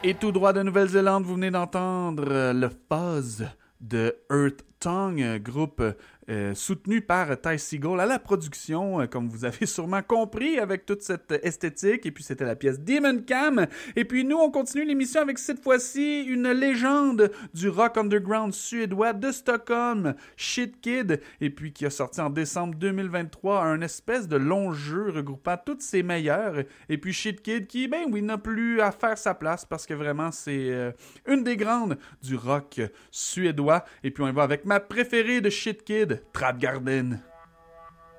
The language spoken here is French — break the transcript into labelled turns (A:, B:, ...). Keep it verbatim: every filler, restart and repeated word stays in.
A: Et tout droit de Nouvelle-Zélande, vous venez d'entendre euh, le fuzz de Earth Tongue, groupe euh, soutenu par Ty Segall à la production, euh, comme vous avez sûrement compris, avec toute cette esthétique. Et puis c'était la pièce Demon Cam. Et puis nous, on continue l'émission avec cette fois-ci une légende du rock underground suédois de Stockholm, Shit Kid, et puis qui a sorti en décembre deux mille vingt-trois un espèce de long jeu regroupant toutes ses meilleures. Et puis Shit Kid qui, ben oui, n'a plus à faire sa place parce que vraiment c'est euh, une des grandes du rock suédois. Et puis on y va avec ma préférée de Shit Kid, Trap Garden.